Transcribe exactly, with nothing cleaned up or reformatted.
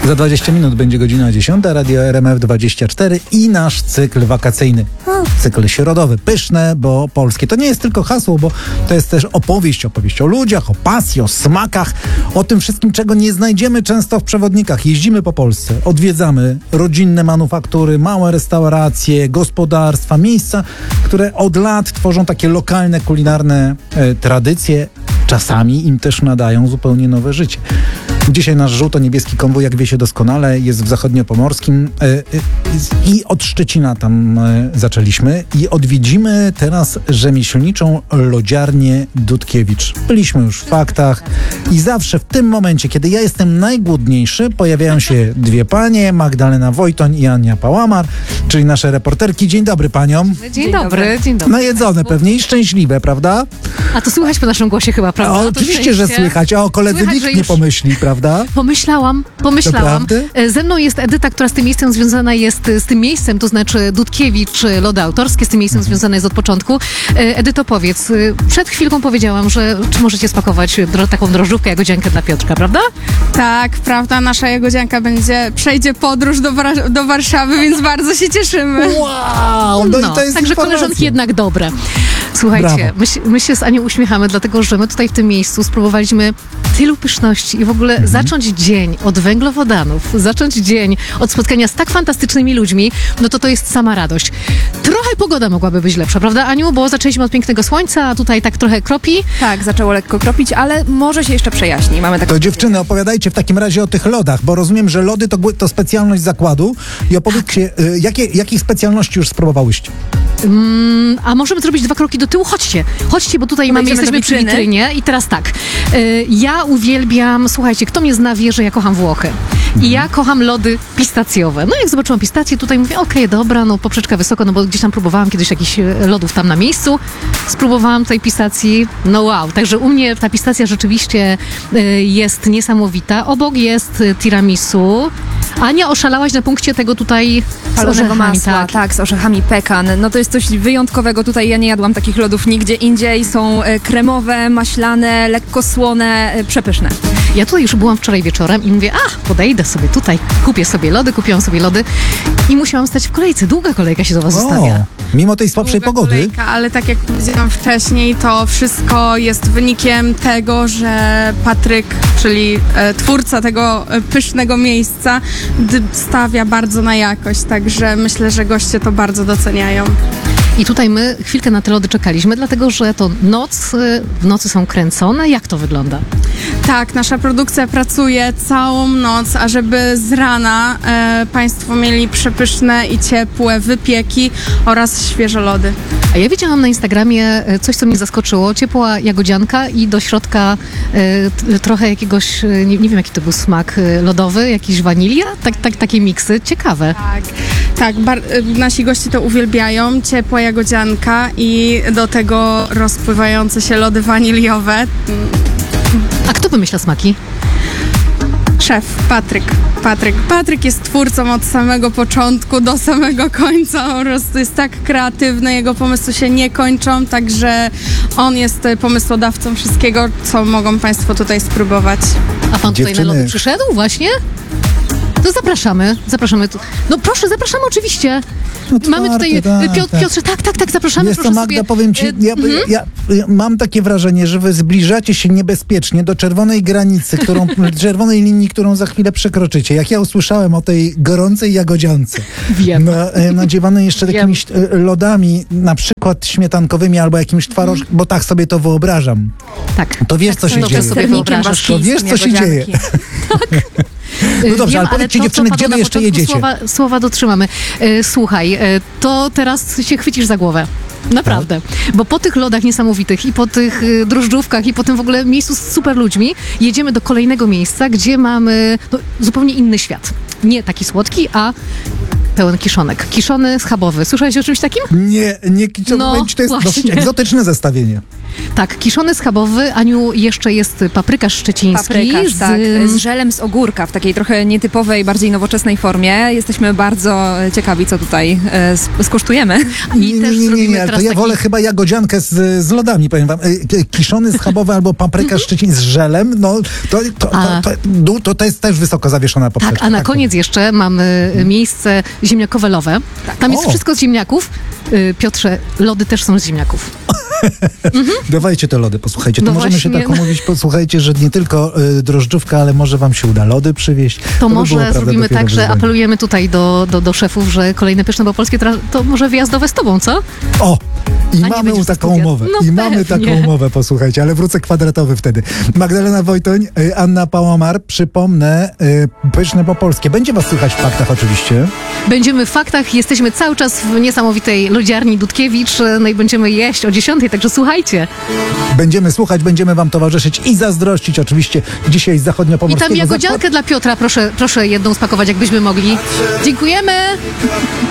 Za dwadzieścia minut będzie godzina dziesiąta, Radio R M F dwadzieścia cztery i nasz cykl wakacyjny. Cykl środowy, pyszne, bo polskie. To nie jest tylko hasło, bo to jest też opowieść, opowieść o ludziach, o pasji, o smakach, o tym wszystkim, czego nie znajdziemy często w przewodnikach. Jeździmy po Polsce, odwiedzamy rodzinne manufaktury, małe restauracje, gospodarstwa, miejsca, które od lat tworzą takie lokalne, kulinarne e, tradycje. Czasami im też nadają zupełnie nowe życie. Dzisiaj nasz żółto-niebieski konwój, jak wie się doskonale, jest w zachodniopomorskim e, e, i od Szczecina tam e, zaczęliśmy i odwiedzimy teraz rzemieślniczą lodziarnię Dudkiewicz. Byliśmy już w faktach i zawsze w tym momencie, kiedy ja jestem najgłodniejszy, pojawiają się dwie panie, Magdalena Wojtoń i Ania Pałamar, czyli nasze reporterki. Dzień dobry paniom. Dzień, dzień dobry, dobry, dzień dobry. Najedzone pewnie i szczęśliwe, prawda? A to słychać po naszym głosie chyba, prawda? O, oczywiście, że słychać. A o koledzy Słychać, nikt że nie już... pomyśli, prawda? Pomyślałam, pomyślałam. Ze mną jest Edyta, która z tym miejscem związana jest, z tym miejscem, to znaczy Dudkiewicz, lody autorskie, z tym miejscem mhm. związana jest od początku. Edyto, powiedz, przed chwilką powiedziałam, że czy możecie spakować dro- taką drożdżówkę, jagodziankę dla Piotrka, prawda? Tak, prawda, nasza jagodzianka będzie, przejdzie podróż do, War- do Warszawy, więc bardzo się cieszymy. Wow, no, no i to jest także informacja. Koleżanki jednak dobre. Słuchajcie, my, my się z Anią uśmiechamy, dlatego że my tutaj w tym miejscu spróbowaliśmy tylu pyszności i w ogóle mhm. zacząć dzień od węglowodanów, zacząć dzień od spotkania z tak fantastycznymi ludźmi, no to to jest sama radość. Trochę pogoda mogłaby być lepsza, prawda Aniu? Bo zaczęliśmy od pięknego słońca, a tutaj tak trochę kropi. Tak, zaczęło lekko kropić, ale może się jeszcze przejaśni. Mamy taką... To dziewczyny, opowiadajcie w takim razie o tych lodach, bo rozumiem, że lody to, to specjalność zakładu i opowiedzcie, tak. y, jakie, jakich specjalności już spróbowałyście? Mm, a możemy zrobić dwa kroki do tyłu? Chodźcie, chodźcie, bo tutaj mamy, jesteśmy przy witrynie i teraz tak. Y, ja uwielbiam, słuchajcie, kto mnie zna, wie, że ja kocham Włochy. Mhm. I ja kocham lody pistacjowe. No jak zobaczyłam pistację, tutaj mówię, okej, okay, dobra, no poprzeczka wysoko, no bo gdzieś tam próbowałam kiedyś jakichś lodów tam na miejscu. Spróbowałam tej pistacji, no wow. Także u mnie ta pistacja rzeczywiście y, jest niesamowita. Obok jest tiramisu. Ania, oszalałaś na punkcie tego tutaj palonego masła, tak. tak, z orzechami pekan. No to jest coś wyjątkowego. Tutaj ja nie jadłam takich lodów nigdzie indziej. Są e, kremowe, maślane, lekko słone, e, przepyszne. Ja tutaj już byłam wczoraj wieczorem i mówię, a podejdę sobie tutaj, kupię sobie lody, kupiłam sobie lody i musiałam stać w kolejce. Długa kolejka się do was zostawia. Mimo tej słabszej Długa pogody. Kolejka, ale tak jak powiedziałam wcześniej, to wszystko jest wynikiem tego, że Patryk, czyli e, twórca tego e, pysznego miejsca, d- stawia bardzo na jakość, także myślę, że goście to bardzo doceniają. I tutaj my chwilkę na te lody czekaliśmy, dlatego że to noc, w nocy są kręcone. Jak to wygląda? Tak, nasza produkcja pracuje całą noc, ażeby z rana e, Państwo mieli przepyszne i ciepłe wypieki oraz świeże lody. A ja widziałam na Instagramie coś, co mnie zaskoczyło. Ciepła jagodzianka i do środka e, t- trochę jakiegoś, nie, nie wiem jaki to był smak, lodowy, jakiś wanilia, tak, tak, takie miksy. Ciekawe. Tak, tak bar- nasi goście to uwielbiają. Ciepła jagodzianka i do tego rozpływające się lody waniliowe. A kto wymyśla smaki? Szef, Patryk. Patryk. Patryk jest twórcą od samego początku do samego końca. Po prostu jest tak kreatywny, jego pomysły się nie kończą, także on jest pomysłodawcą wszystkiego, co mogą Państwo tutaj spróbować. A pan Dziewczyny. tutaj na lody przyszedł właśnie? To zapraszamy, zapraszamy. Tu. No proszę, zapraszamy oczywiście. No Mamy tutaj, tak, Piotr, tak. Piotrze, tak, tak, tak, zapraszamy. Jest to, proszę Magda, sobie. powiem ci, ja, mhm. ja, ja mam takie wrażenie, że wy zbliżacie się niebezpiecznie do czerwonej granicy, którą, czerwonej linii, którą za chwilę przekroczycie. Jak ja usłyszałem o tej gorącej jagodziance, Wiem. na, e, nadziewanej jeszcze Wiem. jakimiś e, lodami, na przykład śmietankowymi albo jakimś twarożkiem, bo tak sobie to wyobrażam. Tak. To wiesz, tak, co się dobrze dzieje. sobie wyobrażasz. To wiesz, co się dzieje. No dobrze, Wiem, ale powiedzcie to, dziewczyny, co gdzie padło wy na jeszcze początku, jedziecie? Słowa, słowa dotrzymamy. E, słuchaj, e, to teraz się chwycisz za głowę. Naprawdę. Bo po tych lodach niesamowitych i po tych y, drożdżówkach i po tym w ogóle miejscu z super ludźmi jedziemy do kolejnego miejsca, gdzie mamy no, zupełnie inny świat. Nie taki słodki, a pełen kiszonek. Kiszony schabowy. Słyszałeś o czymś takim? Nie, nie, No, to jest właśnie. dosyć egzotyczne zestawienie. Tak, kiszony schabowy, Aniu, jeszcze jest paprykarz szczeciński. Paprykarz, z, tak, z żelem z ogórka w takiej trochę nietypowej, bardziej nowoczesnej formie. Jesteśmy bardzo ciekawi, co tutaj e, sk- skosztujemy. I też zrobimy ale teraz to ja taki... wolę chyba jagodziankę z, z lodami, powiem wam. Y, Kiszony schabowy albo papryka szczecin z żelem, no to, to, to, A. to, to, to, to jest też wysoko zawieszona poprzeczka. Tak, a na koniec jeszcze mamy miejsce ziemniakowe-lowe. Tam jest O. wszystko z ziemniaków. Y, Piotrze, lody też są z ziemniaków. Dawajcie te lody, posłuchajcie. To No możemy się właśnie. tak umówić, posłuchajcie, że nie tylko y, drożdżówka, ale może wam się uda lody przywieźć. To by może było, prawda, zrobimy dopiero tak, że wyzwanie. apelujemy tutaj do, do, do szefów, że kolejne Pyszne Bo Polskie tra- to może wyjazdowe z tobą, co? O! I nie mamy będziesz taką studia. umowę. No I mamy pewnie. taką umowę, posłuchajcie, ale wrócę kwadratowy wtedy. Magdalena Wojtoń, y, Anna Pałamar, przypomnę, y, Pyszne Po Polskie. Będzie was słychać w faktach oczywiście. Będziemy w faktach, jesteśmy cały czas w niesamowitej lodziarni Dudkiewicz, no i będziemy jeść o dziesiątej, także słuchajcie. Będziemy słuchać, będziemy wam towarzyszyć i zazdrościć oczywiście dzisiaj z I zachodniopomorskiego. tam jagodziankę dla Piotra, proszę, proszę jedną spakować, jakbyśmy mogli. Dziękujemy!